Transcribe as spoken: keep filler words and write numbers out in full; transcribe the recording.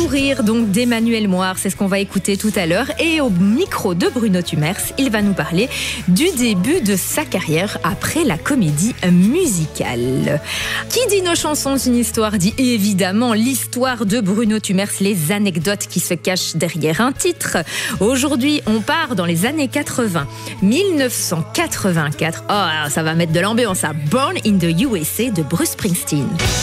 sourire donc d'Emmanuel Moire, c'est ce qu'on va écouter tout à l'heure. Et au micro de Bruno Tumers, il va nous parler du début de sa carrière après la comédie musicale. Qui dit nos chansons, une histoire, dit évidemment l'histoire de Bruno Tumers, les anecdotes qui se cachent derrière un titre. Aujourd'hui, on part dans les années quatre-vingts, mille neuf cent quatre-vingt-quatre. Oh, ça va mettre de l'ambiance à Born in the U S A de Bruce Springsteen.